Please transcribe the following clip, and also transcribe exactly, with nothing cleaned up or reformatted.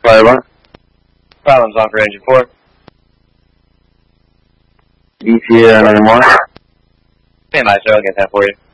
Fire one. Problems on for engine four. E T A another more. Stand by, sir. I'll get that for you.